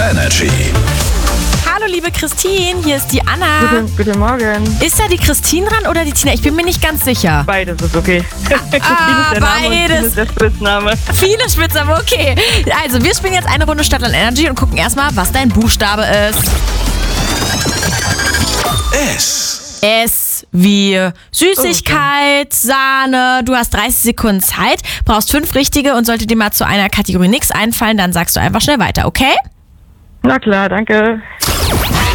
Energy. Hallo liebe Christine, hier ist die Anna. Guten Morgen. Ist da die Christine dran oder die Tina? Ich bin mir nicht ganz sicher. Beides ist okay. Christine ist der Name und Tina ist der Spitzname. Viele Spitznamen, okay. Also, wir spielen jetzt eine Runde Stadtland Energy und gucken erstmal, was dein Buchstabe ist. S wie Süßigkeit, Sahne. Du hast 30 Sekunden Zeit, brauchst 5 richtige und sollte dir mal zu einer Kategorie nichts einfallen, dann sagst du einfach schnell weiter, okay? Na klar, danke.